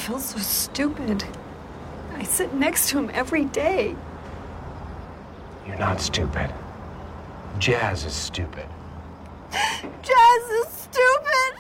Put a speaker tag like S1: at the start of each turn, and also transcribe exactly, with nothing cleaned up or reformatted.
S1: feel so stupid. I sit next to him every day.
S2: You're not stupid. Jazz is stupid.
S1: Jazz is stupid!